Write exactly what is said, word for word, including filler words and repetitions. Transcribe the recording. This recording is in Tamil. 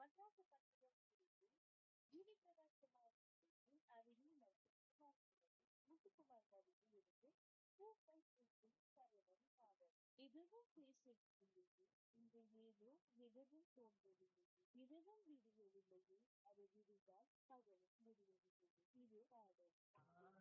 இதுவும் பேசியிருந்தது. இன்று ஏதோ எதுவும் தோன்றவில்லை. இதுவும் விடியவில்லையே. அது விடிந்தால் பகலும் முடியவில்லை. இது காதல்.